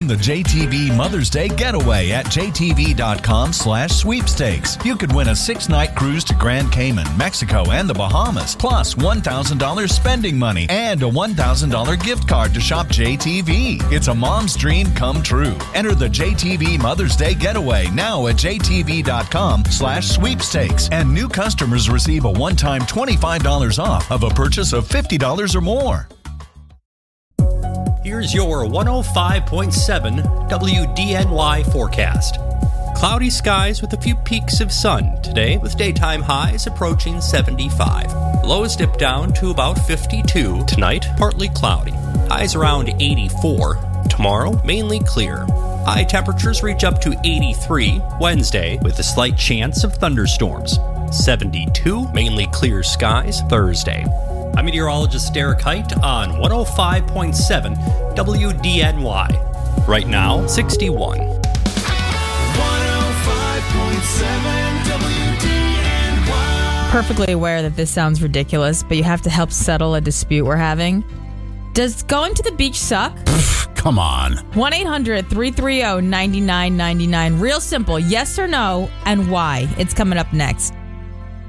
the JTV Mother's Day Getaway at jtv.com/sweepstakes. You could win a 6-night cruise to Grand Cayman, Mexico, and the Bahamas, plus $1,000 spending money and a $1,000 gift card to shop JTV. It's a mom's dream come true. Enter the JTV Mother's Day Getaway now at jtv.com/sweepstakes. And new customers receive a one-time $25 off of a purchase of $50 or more. Here's your 105.7 WDNY forecast. Cloudy skies with a few peaks of sun today, with daytime highs approaching 75. Lows dip down to about 52. Tonight, partly cloudy. Highs around 84. Tomorrow, mainly clear. High temperatures reach up to 83 Wednesday, with a slight chance of thunderstorms. 72, mainly clear skies Thursday. I'm meteorologist Derek Height on 105.7 WDNY. Right now, 61. 105.7 WDNY. Perfectly aware that this sounds ridiculous, but you have to help settle a dispute we're having. Does going to the beach suck? Come on. 1-800-330-9999. Real simple. Yes or no, and why? It's coming up next.